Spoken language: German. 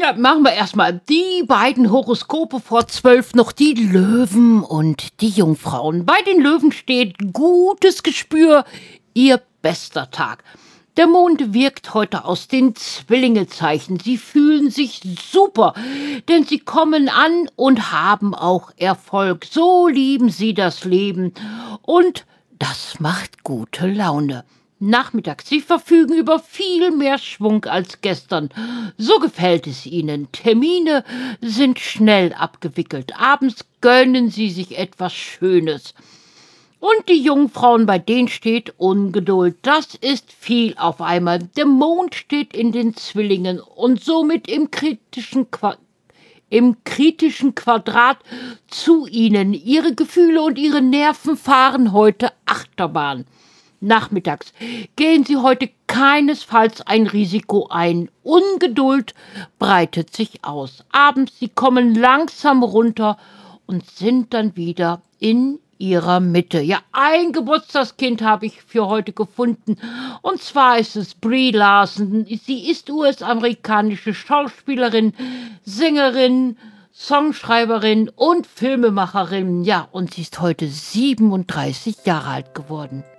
Ja, machen wir erstmal die beiden Horoskope vor 12 noch die Löwen und die Jungfrauen. Bei den Löwen steht gutes Gespür, ihr bester Tag. Der Mond wirkt heute aus den Zwillingezeichen. Sie fühlen sich super, denn sie kommen an und haben auch Erfolg. So lieben sie das Leben und das macht gute Laune. Nachmittags, sie verfügen über viel mehr Schwung als gestern. So gefällt es ihnen. Termine sind schnell abgewickelt. Abends gönnen sie sich etwas Schönes. Und die Jungfrauen, bei denen steht Ungeduld. Das ist viel auf einmal. Der Mond steht in den Zwillingen und somit im kritischen Quadrat zu ihnen. Ihre Gefühle und ihre Nerven fahren heute Achterbahn. Nachmittags gehen Sie heute keinesfalls ein Risiko ein. Ungeduld breitet sich aus. Abends, Sie kommen langsam runter und sind dann wieder in Ihrer Mitte. Ja, ein Geburtstagskind habe ich für heute gefunden. Und zwar ist es Brie Larson. Sie ist US-amerikanische Schauspielerin, Sängerin, Songschreiberin und Filmemacherin. Ja, und sie ist heute 37 Jahre alt geworden.